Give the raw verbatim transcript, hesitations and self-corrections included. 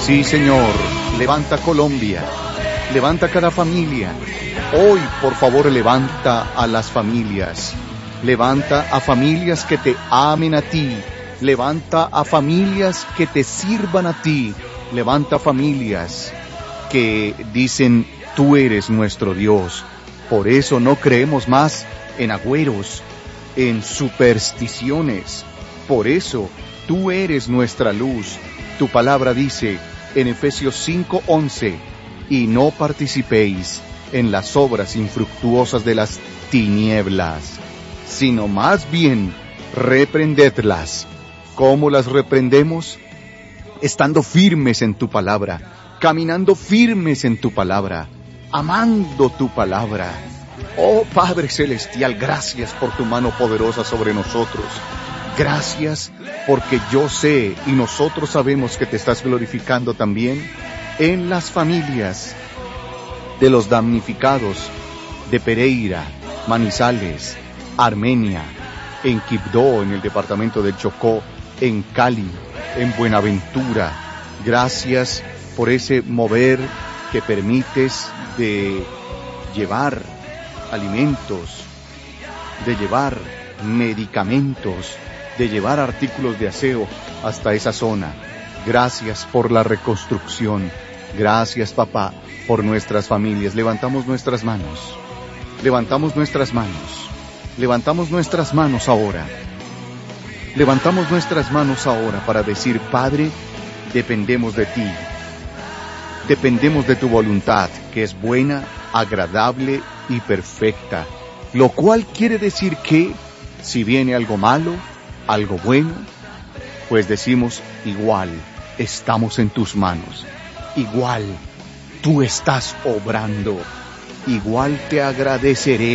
Sí, Señor, levanta Colombia, levanta cada familia. Hoy, por favor, levanta a las familias. Levanta a familias que te amen a ti. Levanta a familias que te sirvan a ti. Levanta familias que dicen, tú eres nuestro Dios. Por eso no creemos más en agüeros, en supersticiones. Por eso tú eres nuestra luz. Tu palabra dice en Efesios cinco once, y no participéis en las obras infructuosas de las tinieblas, sino más bien reprendedlas. ¿Cómo las reprendemos? Estando firmes en tu palabra, caminando firmes en tu palabra, amando tu palabra. Oh Padre Celestial, gracias por tu mano poderosa sobre nosotros. Gracias porque yo sé y nosotros sabemos que te estás glorificando también en las familias de los damnificados de Pereira, Manizales, Armenia, en Quibdó, en el departamento del Chocó, en Cali, en Buenaventura. Gracias por ese mover que permites de llevar alimentos, de llevar medicamentos, de llevar artículos de aseo hasta esa zona. Gracias por la reconstrucción. Gracias, papá, por nuestras familias. Levantamos nuestras manos. Levantamos nuestras manos. Levantamos nuestras manos ahora. Levantamos nuestras manos ahora para decir, Padre, dependemos de ti. Dependemos de tu voluntad, que es buena, agradable y perfecta. Lo cual quiere decir que, si viene algo malo, algo bueno, pues decimos, igual, estamos en tus manos. Igual, tú estás obrando. Igual te agradeceré.